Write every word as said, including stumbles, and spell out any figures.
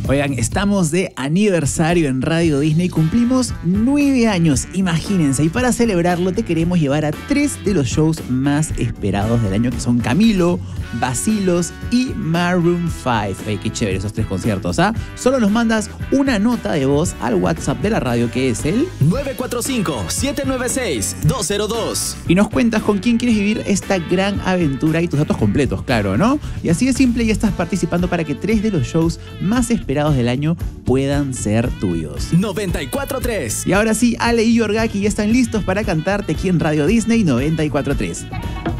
Oigan, estamos de aniversario en Radio Disney, cumplimos nueve años, imagínense, y para celebrarlo te queremos llevar a tres de los shows más esperados del año, que son Camilo, Basilos y Maroon cinco. Ay, qué chévere esos tres conciertos, ¿ah? Solo nos mandas una nota de voz al WhatsApp de la radio, que es el nueve cuatro cinco, siete nueve seis, dos cero dos. Y nos cuentas con quién quieres vivir esta gran aventura y tus datos completos, claro, ¿no? Y así de simple, ya estás participando para que tres de los shows más esperados del año puedan ser tuyos. noventa y cuatro punto tres. Y ahora sí, Ale y Yorgaki ya están listos para cantarte aquí en Radio Disney noventa y cuatro punto tres.